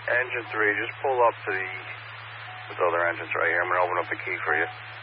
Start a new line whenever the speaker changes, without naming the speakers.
Engine 3, just pull up to the... With other engines right here. I'm going to open up the key for you.